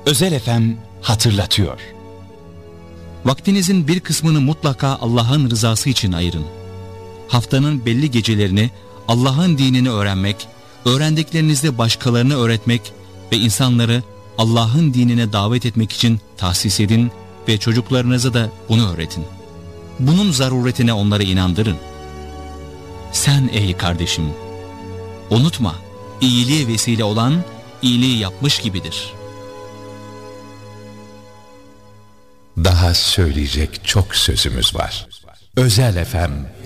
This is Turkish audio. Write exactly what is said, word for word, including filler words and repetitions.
Özel F M hatırlatıyor. Vaktinizin bir kısmını mutlaka Allah'ın rızası için ayırın. Haftanın belli gecelerini Allah'ın dinini öğrenmek, öğrendiklerinizde başkalarına öğretmek ve insanları Allah'ın dinine davet etmek için tahsis edin ve çocuklarınıza da bunu öğretin. Bunun zaruretine onları inandırın. Sen ey kardeşim, unutma, iyiliğe vesile olan iyiliği yapmış gibidir. Daha söyleyecek çok sözümüz var. Özel F M